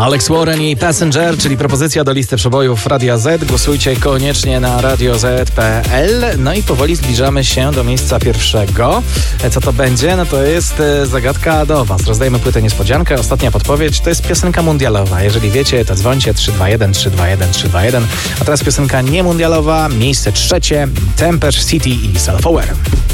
Alex Warren i Passenger, czyli propozycja do listy przebojów Radia Z. Głosujcie koniecznie na radioz.pl. No i powoli zbliżamy się do miejsca pierwszego. Co to będzie? No to jest zagadka do Was. Rozdajemy płytę niespodziankę. Ostatnia podpowiedź to jest piosenka mundialowa. Jeżeli wiecie, to dzwońcie 321 321 321. A teraz piosenka niemundialowa, miejsce trzecie, Tempest City i Self Aware.